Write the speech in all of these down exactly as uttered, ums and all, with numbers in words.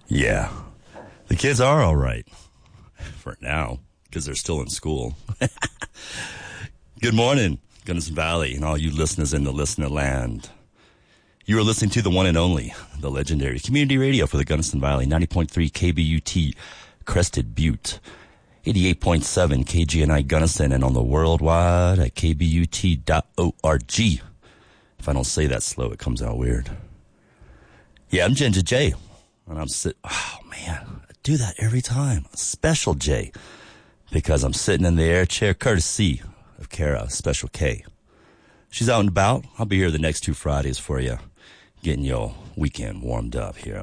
Yeah, the kids are all right for now because they're still in school. Good morning, Gunnison Valley, and all you listeners in the listener land. You are listening to the one and only, the legendary community radio for the Gunnison Valley, ninety point three K B U T, Crested Butte, eighty-eight point seven K G N I Gunnison, and on the worldwide at K B U T dot org. If I don't say that slow, it comes out weird. Yeah, I'm Ginger J. And I'm sit. Oh man, I do that every time. Special J, because I'm sitting in the air chair, courtesy of Kara, Special K. She's out and about. I'll be here the next two Fridays for you, getting your weekend warmed up here.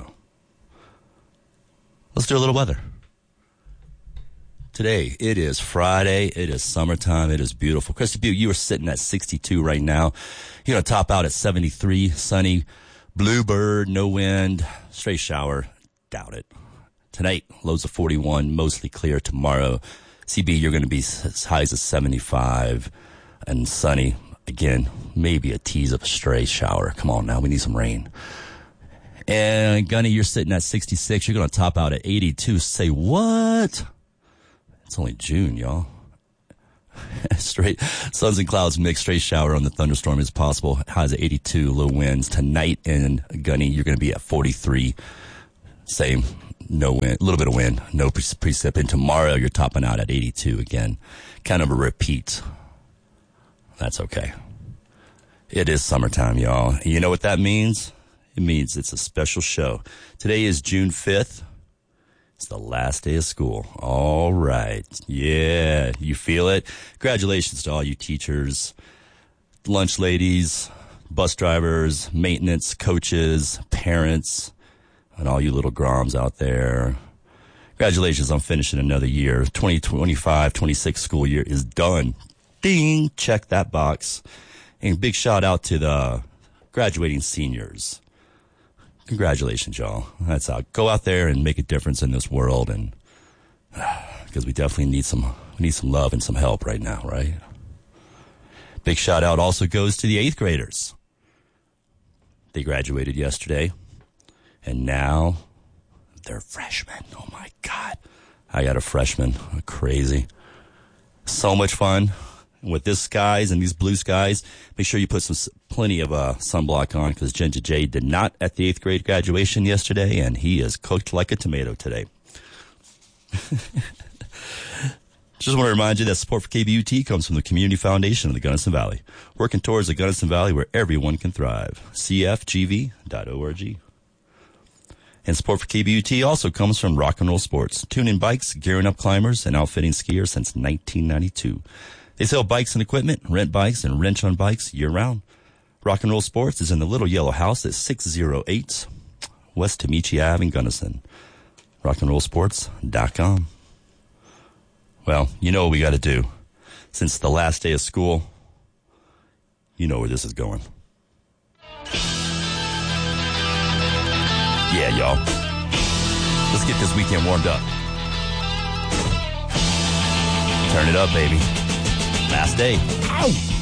Let's do a little weather. Today, it is Friday. It is summertime. It is beautiful. Crested Butte, you are sitting at sixty-two right now. You're going to top out at seventy-three, sunny. Bluebird, no wind, straight shower, doubt it. Tonight, lows of forty-one, mostly clear. Tomorrow, C B, you're going to be as high as a seventy-five and sunny. Again, maybe a tease of a stray shower. Come on now, we need some rain. And Gunny, you're sitting at sixty-six. You're going to top out at eighty-two. Say what? It's only June, y'all. Straight suns and clouds mixed, straight shower on the thunderstorm is possible. Highs at eighty-two, low winds. Tonight in Gunny, you're going to be at forty-three. Same, no wind, a little bit of wind, no pre- precip. And tomorrow you're topping out at eighty-two again. Kind of a repeat. That's okay. It is summertime, y'all. You know what that means? It means it's a special show. Today is June fifth. It's the last day of school. All right. Yeah. You feel it? Congratulations to all you teachers, lunch ladies, bus drivers, maintenance, coaches, parents, and all you little groms out there. Congratulations on finishing another year. twenty twenty-five twenty-six school year is done. Ding. Check that box. And big shout out to the graduating seniors. Congratulations, y'all. That's out. Go out there and make a difference in this world, and because uh, we definitely need some, we need some love and some help right now, right? Big shout out also goes to the eighth graders. They graduated yesterday, and now they're freshmen. Oh my God, I got a freshman. Crazy, so much fun. With this skies and these blue skies, make sure you put some plenty of uh, sunblock on, because Ginger J did not at the eighth grade graduation yesterday, and he is cooked like a tomato today. Just want to remind you that support for K B U T comes from the Community Foundation of the Gunnison Valley, working towards a Gunnison Valley where everyone can thrive. C F G V dot org. And support for K B U T also comes from Rock and Roll Sports, tuning bikes, gearing up climbers, and outfitting skiers since nineteen ninety-two. They sell bikes and equipment, rent bikes, and wrench on bikes year-round. Rock and Roll Sports is in the Little Yellow House at six oh eight West Tamichi Avenue in Gunnison. rock and roll sports dot com. Well, you know what we got to do. Since the last day of school, you know where this is going. Yeah, y'all. Let's get this weekend warmed up. Turn it up, baby. Last day. Ow!